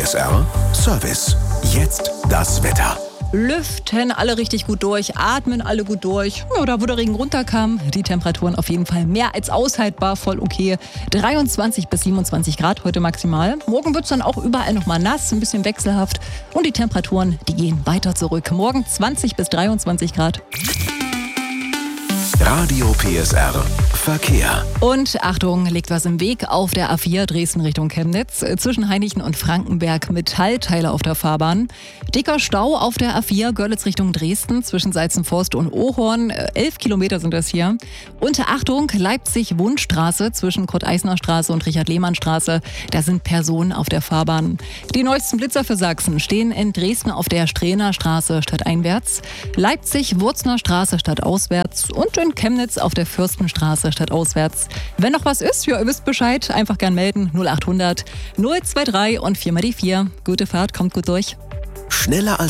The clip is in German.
PSR Service. Jetzt das Wetter. Lüften alle richtig gut durch, atmen alle gut durch. Oder wo der Regen runterkam, die Temperaturen auf jeden Fall mehr als aushaltbar, voll okay. 23 bis 27 Grad heute maximal. Morgen wird es dann auch überall nochmal nass, ein bisschen wechselhaft. Und die Temperaturen, die gehen weiter zurück. Morgen 20 bis 23 Grad. Radio PSR Verkehr. Und Achtung, liegt was im Weg auf der A4 Dresden Richtung Chemnitz. Zwischen Hainichen und Frankenberg Metallteile auf der Fahrbahn. Dicker Stau auf der A4 Görlitz Richtung Dresden zwischen Salzenforst und Ohorn. 11 Kilometer sind das hier. Und Achtung, Leipzig-Wundstraße zwischen Kurt-Eisner Straße und Richard-Lehmann-Straße. Da sind Personen auf der Fahrbahn. Die neuesten Blitzer für Sachsen stehen in Dresden auf der Strähner Straße stadteinwärts, Leipzig-Wurzner Straße stadtauswärts und in Chemnitz auf der Fürstenstraße stadtauswärts. Wenn noch was ist, ja, ihr wisst Bescheid, einfach gern melden. 0800 023 und 4 mal die 4. Gute Fahrt, kommt gut durch. Schneller als